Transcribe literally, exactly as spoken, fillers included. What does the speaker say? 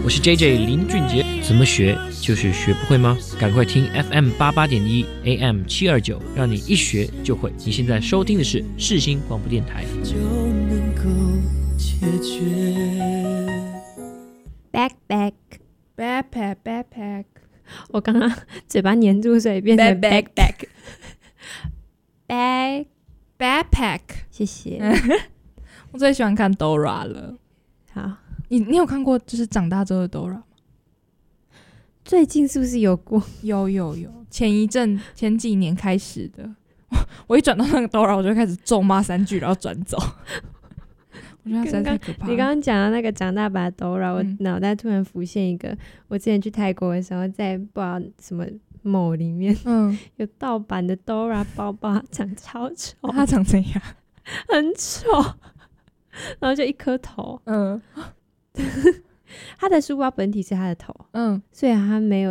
我是 J J 林俊杰。怎么学就是学不会吗？赶快听 F M 八八点一 A M 七二九，让你一学就会。你现在收听的是世新广播电台。就能够解决。 Backpack backpack backpack， 我刚刚嘴巴黏住，所以变成 backpack back backpack。 谢谢。 我最喜欢看 Dora 了。 好， 你你有看过就是长大之后的 Dora 吗？ 最近是不是有过？ 有有有，前一阵前几年开始的。我一转到那个 Dora， 我就开始咒骂三句，然后转走。我觉得他实在太可怕了。 你刚刚讲到那个长大版 Dora， 我脑袋突然浮现一个，嗯、我之前去泰国的时候，在不知道什么 mall 里面，嗯，有盗版的 Dora 包包，长超丑。 它长怎样？ 很丑，然后就一颗头， 嗯。 他的书包本体是他的头， 嗯， 所以他没有